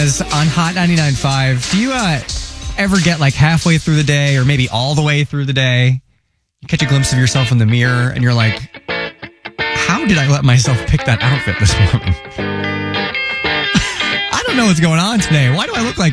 Lopez on Hot 99.5. Do you ever get like halfway through the day or maybe all the way through the day? You catch a glimpse of yourself in the mirror and you're like, how did I let myself pick that outfit this morning? I don't know what's going on today. Why do I look like